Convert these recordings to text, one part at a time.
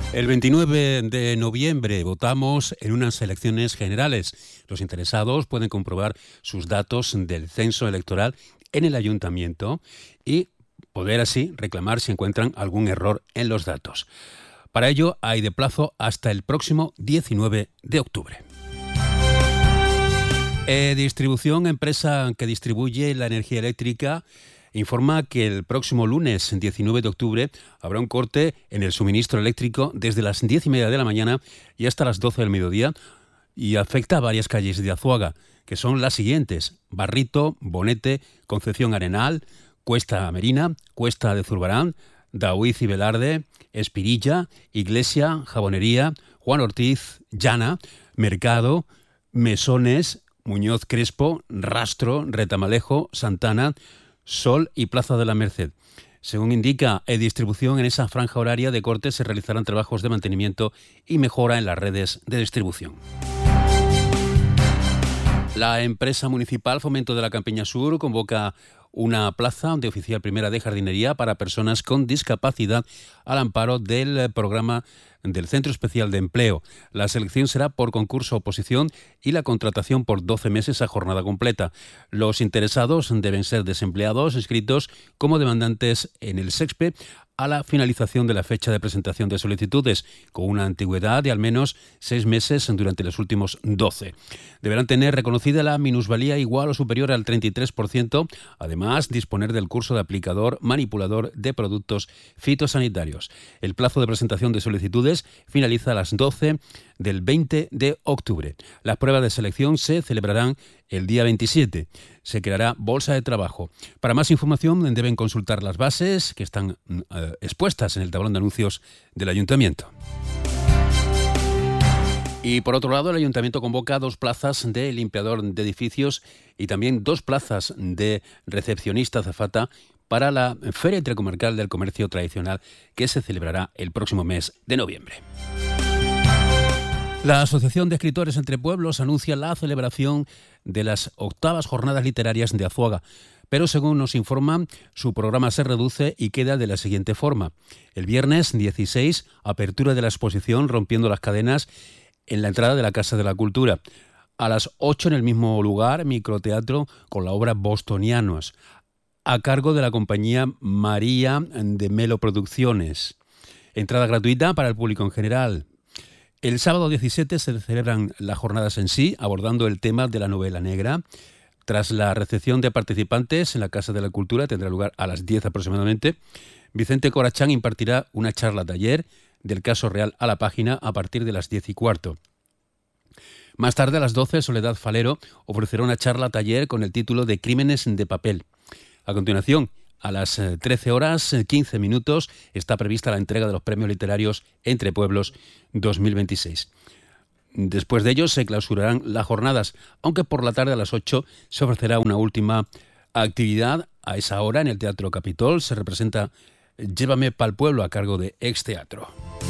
El 29 de noviembre votamos en unas elecciones generales. Los interesados pueden comprobar sus datos del censo electoral en el ayuntamiento y poder así reclamar si encuentran algún error en los datos. Para ello hay de plazo hasta el próximo 19 de octubre. Distribución, empresa que distribuye la energía eléctrica, informa que el próximo lunes 19 de octubre habrá un corte en el suministro eléctrico desde las 10:30 de la mañana y hasta las 12 del mediodía y afecta a varias calles de Azuaga, que son las siguientes: Barrito, Bonete, Concepción Arenal, Cuesta Merina, Cuesta de Zurbarán, Daoiz y Velarde, Espirilla, Iglesia, Jabonería, Juan Ortiz, Llana, Mercado, Mesones, Muñoz Crespo, Rastro, Retamalejo, Santana, Sol y Plaza de la Merced. Según indica E-Distribución, en esa franja horaria de corte se realizarán trabajos de mantenimiento y mejora en las redes de distribución. La empresa municipal Fomento de la Campiña Sur convoca una plaza de oficial primera de jardinería para personas con discapacidad al amparo del programa del Centro Especial de Empleo. La selección será por concurso-oposición y la contratación por 12 meses a jornada completa. Los interesados deben ser desempleados inscritos como demandantes en el SEXPE a la finalización de la fecha de presentación de solicitudes, con una antigüedad de al menos 6 meses durante los últimos 12. Deberán tener reconocida la minusvalía igual o superior al 33%, además disponer del curso de aplicador manipulador de productos fitosanitarios. El plazo de presentación de solicitudes finaliza a las 12 del 20 de octubre. Las pruebas de selección se celebrarán el día 27. Se creará bolsa de trabajo. Para más información deben consultar las bases que están expuestas en el tablón de anuncios del Ayuntamiento. Y por otro lado, el Ayuntamiento convoca 2 plazas de limpiador de edificios y también 2 plazas de recepcionista azafata para la Feria Intercomarcal del Comercio Tradicional, que se celebrará el próximo mes de noviembre. La Asociación de Escritores Entre Pueblos anuncia la celebración de las 8ª Jornadas Literarias de Azuaga, pero según nos informan, su programa se reduce y queda de la siguiente forma. El viernes 16, apertura de la exposición Rompiendo las Cadenas en la entrada de la Casa de la Cultura. A las 8 en el mismo lugar, microteatro con la obra Bostonianos, a cargo de la compañía María de Melo Producciones. Entrada gratuita para el público en general. El sábado 17 se celebran las jornadas en sí, abordando el tema de la novela negra. Tras la recepción de participantes en la Casa de la Cultura, tendrá lugar a las 10 aproximadamente, Vicente Corachán impartirá una charla taller del caso real a la página a partir de las 10:15. Más tarde, a las 12, Soledad Falero ofrecerá una charla taller con el título de Crímenes de papel. A continuación, a las 13:15 está prevista la entrega de los premios literarios Entre Pueblos 2026. Después de ello se clausurarán las jornadas, aunque por la tarde a las 8 se ofrecerá una última actividad. A esa hora en el Teatro Capitol se representa Llévame pa'l pueblo a cargo de Ex Teatro.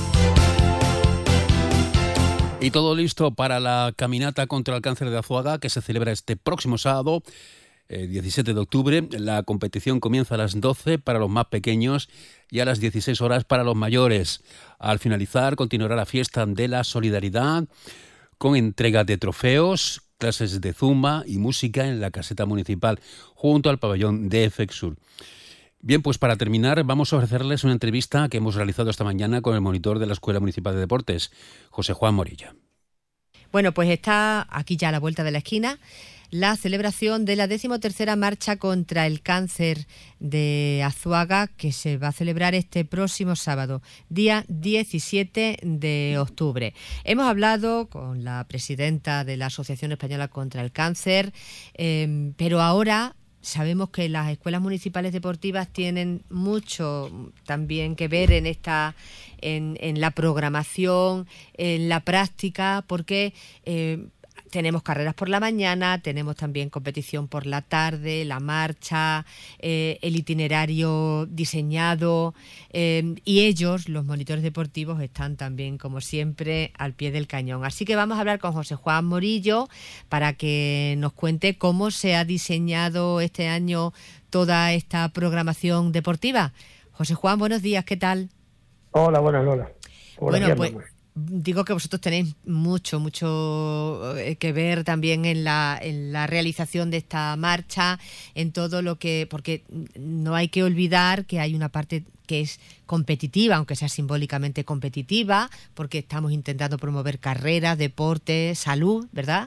Y todo listo para la caminata contra el cáncer de Azuaga, que se celebra este próximo sábado, 17 de octubre. La competición comienza a las 12 para los más pequeños y a las 16 horas para los mayores. Al finalizar continuará la fiesta de la solidaridad con entrega de trofeos, clases de zumba y música en la caseta municipal junto al pabellón de FEXUR. Bien, pues para terminar vamos a ofrecerles una entrevista que hemos realizado esta mañana con el monitor de la Escuela Municipal de Deportes, José Juan Morillo. Bueno, pues está aquí ya a la vuelta de la esquina la celebración de la 13ª Marcha contra el Cáncer de Azuaga, que se va a celebrar este próximo sábado, día 17 de octubre. Hemos hablado con la presidenta de la Asociación Española contra el Cáncer, pero ahora sabemos que las escuelas municipales deportivas tienen mucho también que ver en la programación, en la práctica, porque tenemos carreras por la mañana, tenemos también competición por la tarde, la marcha, el itinerario diseñado, y ellos, los monitores deportivos, están también, como siempre, al pie del cañón. Así que vamos a hablar con José Juan Morillo para que nos cuente cómo se ha diseñado este año toda esta programación deportiva. José Juan, buenos días, ¿qué tal? Hola, buenas, Lola. Bueno, pues digo que vosotros tenéis mucho que ver también en la realización de esta marcha, en todo lo que... Porque no hay que olvidar que hay una parte que es competitiva, aunque sea simbólicamente competitiva, porque estamos intentando promover carreras, deporte, salud, ¿verdad?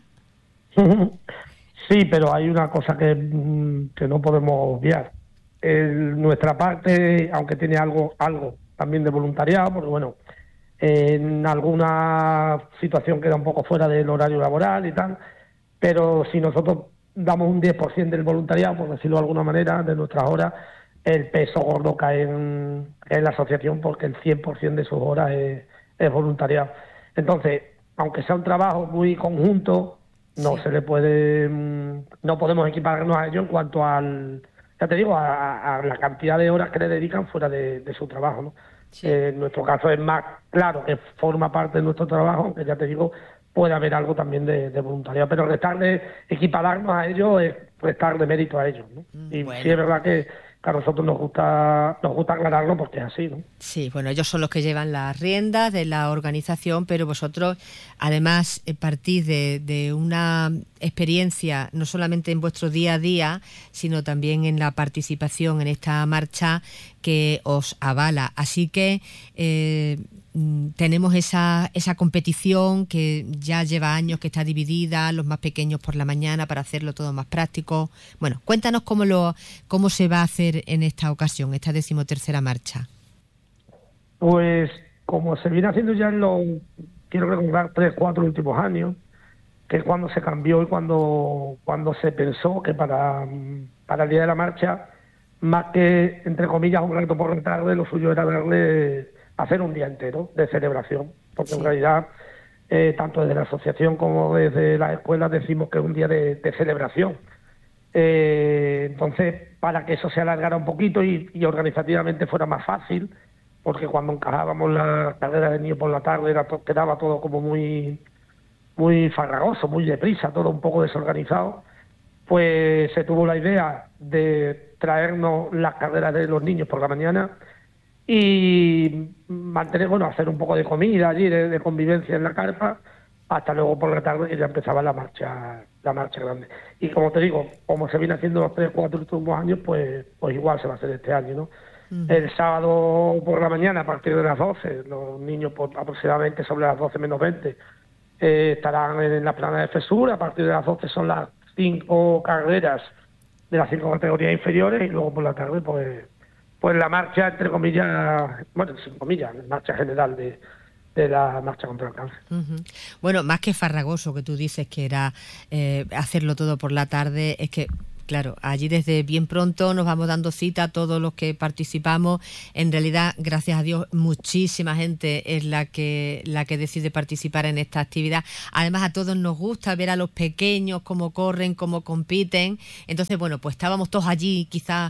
Sí, pero hay una cosa que no podemos obviar. Nuestra parte, aunque tiene algo también de voluntariado, porque bueno, en alguna situación queda un poco fuera del horario laboral y tal, pero si nosotros damos un 10% del voluntariado, por decirlo de alguna manera, de nuestras horas, el peso gordo cae en la asociación, porque el 100% de sus horas es voluntariado. Entonces, aunque sea un trabajo muy conjunto, no se le puede, no podemos equiparnos a ello en cuanto al, ya te digo, a la cantidad de horas que le dedican fuera de su trabajo, ¿no? Sí. En nuestro caso es más claro que forma parte de nuestro trabajo, aunque ya te digo, puede haber algo también de voluntariado, pero equipararnos a ellos es restarle mérito a ellos, ¿no? Y bueno, sí es verdad que a nosotros nos gusta aclararlo, porque es así, ¿no? Sí, bueno, ellos son los que llevan las riendas de la organización, pero vosotros además partís de una experiencia no solamente en vuestro día a día, sino también en la participación en esta marcha que os avala. Así que tenemos esa competición que ya lleva años, que está dividida, los más pequeños por la mañana para hacerlo todo más práctico. Bueno, cuéntanos cómo se va a hacer en esta ocasión, esta 13ª marcha. Pues como se viene haciendo ya en los, quiero recordar, 3-4 últimos años, que es cuando se cambió y cuando se pensó que para el día de la marcha, más que, entre comillas, un rato por la tarde, lo suyo era hacer un día entero de celebración, porque sí, en realidad, tanto desde la asociación como desde las escuelas decimos que es un día de celebración. Entonces, para que eso se alargara un poquito y organizativamente fuera más fácil, porque cuando encajábamos la carrera de niños por la tarde quedaba todo como muy farragoso, muy deprisa, todo un poco desorganizado, pues se tuvo la idea de traernos las carreras de los niños por la mañana y hacer un poco de comida allí, de convivencia en la carpa, hasta luego por la tarde, que ya empezaba la marcha grande. Y como te digo, como se viene haciendo los 3-4 últimos años, pues igual se va a hacer este año, ¿no? El sábado por la mañana, a partir de las 12, los niños aproximadamente sobre las 12 menos 20, estarán en la plana de FESUR. A partir de las 12 son las 5 carreras de las 5 categorías inferiores, y luego por la tarde pues la marcha, entre comillas, bueno, sin comillas, marcha general de la marcha contra el cáncer. Bueno, más que farragoso, que tú dices que era hacerlo todo por la tarde, es que claro, allí desde bien pronto nos vamos dando cita a todos los que participamos. En realidad, gracias a Dios, muchísima gente es la que decide participar en esta actividad. Además, a todos nos gusta ver a los pequeños cómo corren, cómo compiten. Entonces, bueno, pues estábamos todos allí quizás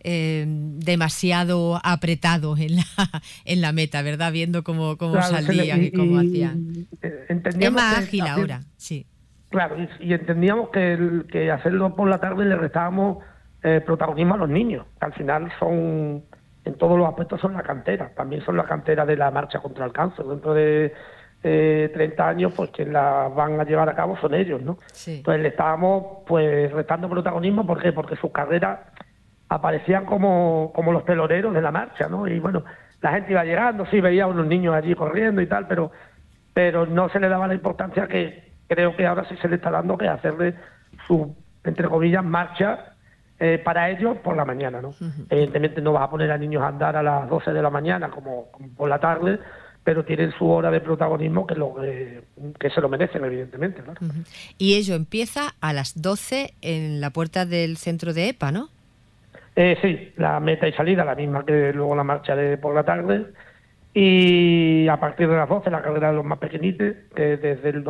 demasiado apretados en la meta, ¿verdad? Viendo cómo salían y cómo hacían. Es más ágil ahora, sí. Claro, y entendíamos que hacerlo por la tarde le restábamos protagonismo a los niños, que al final son, en todos los aspectos, son la cantera, también son la cantera de la marcha contra el cáncer. Dentro de 30 años, pues quien la van a llevar a cabo son ellos, ¿no? Sí. Entonces le estábamos pues restando protagonismo. ¿Por qué? Porque sus carreras aparecían como los peloneros de la marcha, ¿no? Y bueno, la gente iba llegando, sí, veía a unos niños allí corriendo y tal, pero no se le daba la importancia que creo que ahora sí se le está dando, que hacerle su, entre comillas, marcha para ellos por la mañana, ¿no? Evidentemente no vas a poner a niños a andar a las 12 de la mañana como por la tarde, pero tienen su hora de protagonismo que se lo merecen, evidentemente, claro. Y ello empieza a las 12 en la puerta del centro de EPA, ¿no? Sí, la meta y salida, la misma que luego la marcha de por la tarde. Y a partir de las 12 la carrera de los más pequeñitos, que desde el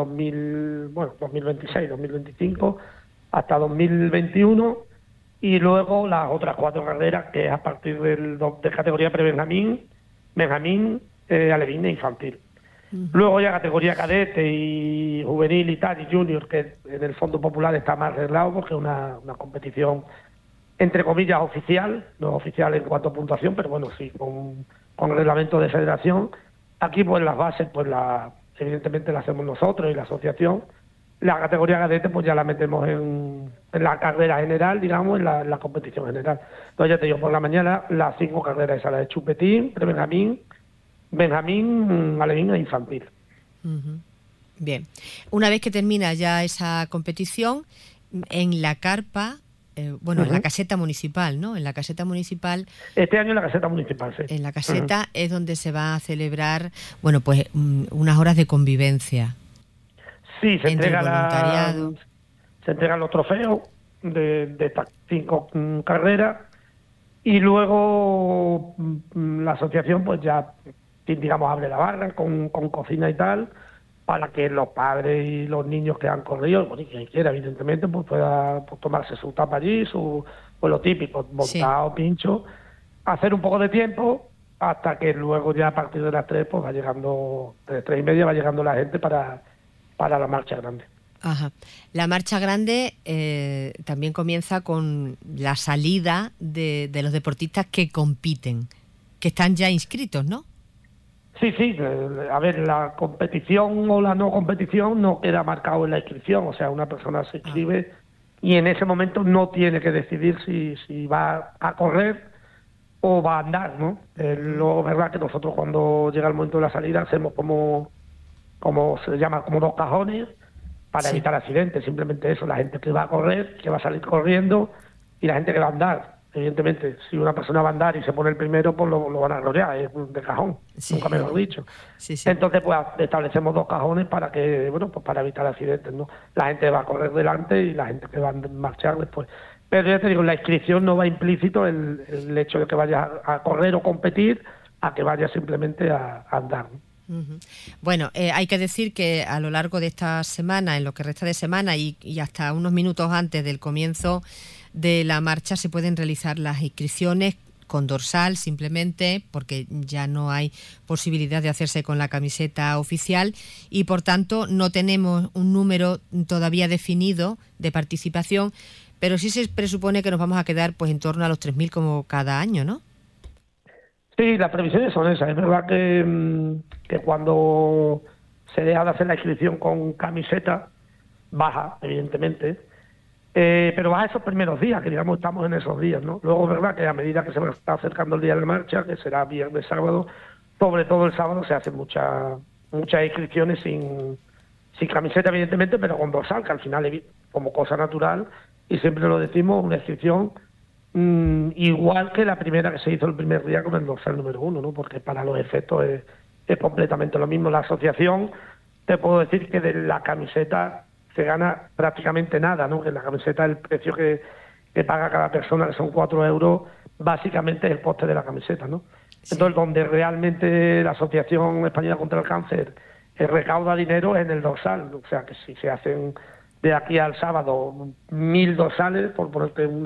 2026, 2025 hasta 2021, y luego las otras 4 carreras, que es a partir de categoría pre-Benjamín, Benjamín, alevín e infantil. Luego ya categoría cadete y juvenil y tal, y junior, que en el Fondo Popular está más arreglado porque es una competición, entre comillas, oficial, no oficial en cuanto a puntuación, pero bueno, sí, con reglamento de federación, Aquí pues las bases pues evidentemente las hacemos nosotros y la asociación. La categoría cadete pues ya la metemos en la carrera general, digamos, en la competición general. Entonces ya te digo, por la mañana las 5 carreras esas, la de chupetín, prebenjamín, benjamín, alevín e infantil. Uh-huh. Bien, una vez que termina ya esa competición, en la carpa, en la caseta municipal, ¿no? En la caseta municipal... Este año en la caseta municipal, sí. En la caseta es donde se va a celebrar, pues unas horas de convivencia. Sí, se entre entregan los trofeos de estas 5 carreras y luego la asociación pues ya, digamos, abre la barra con cocina y tal, para que los padres y los niños que han corrido, y quien quiera, evidentemente, pues pueda tomarse su tapa allí, pues lo típico, montado, pincho, hacer un poco de tiempo, hasta que luego ya a partir de las 3, pues va llegando, de 3:30 va llegando la gente para la marcha grande. Ajá. La marcha grande también comienza con la salida de los deportistas que compiten, que están ya inscritos, ¿no? Sí, a ver, la competición o la no competición no queda marcado en la inscripción, o sea, una persona se inscribe y en ese momento no tiene que decidir si va a correr o va a andar, ¿no? Luego, verdad que nosotros cuando llega el momento de la salida hacemos como se llama, como 2 cajones para evitar accidentes, simplemente eso, la gente que va a correr, que va a salir corriendo, y la gente que va a andar. Evidentemente, si una persona va a andar y se pone el primero, pues lo van a rodear, es de cajón, nunca mejor dicho. Sí. Entonces, pues establecemos 2 cajones para que, pues para evitar accidentes, ¿no? La gente va a correr delante y la gente que va a marchar después. Pero ya te digo, la inscripción no va implícito el hecho de que vayas a correr o competir, a que vayas simplemente a andar, ¿no? Uh-huh. Bueno, hay que decir que a lo largo de esta semana, en lo que resta de semana y hasta unos minutos antes del comienzo de la marcha, se pueden realizar las inscripciones con dorsal simplemente, porque ya no hay posibilidad de hacerse con la camiseta oficial y por tanto no tenemos un número todavía definido de participación, pero sí se presupone que nos vamos a quedar pues en torno a los 3.000 como cada año, ¿no? Sí, las previsiones son esas. Es verdad que cuando se deja de hacer la inscripción con camiseta, baja, evidentemente, pero baja esos primeros días, que digamos estamos en esos días, ¿no? Luego es verdad que a medida que se va está acercando el día de la marcha, que será viernes, sábado, sobre todo el sábado se hacen muchas inscripciones sin camiseta, evidentemente, pero con dorsal, que al final, como cosa natural, y siempre lo decimos, una inscripción igual que la primera que se hizo el primer día con el dorsal número 1, ¿no? Porque para los efectos es completamente lo mismo. La asociación, te puedo decir que de la camiseta se gana prácticamente nada, ¿no? Que la camiseta, el precio que paga cada persona, que son 4 euros, básicamente es el coste de la camiseta, ¿no? Sí. Entonces, donde realmente la Asociación Española contra el Cáncer recauda dinero es en el dorsal, o sea que si se hacen de aquí al sábado 1.000 dorsales, por ponerte un